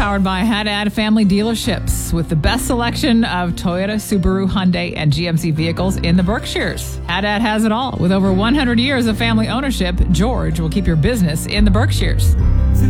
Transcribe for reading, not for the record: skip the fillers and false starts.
powered by Haddad Family Dealerships with the best selection of Toyota, Subaru, Hyundai, and GMC vehicles in the Berkshires. Haddad has it all. With over 100 years of family ownership, George will keep your business in the Berkshires.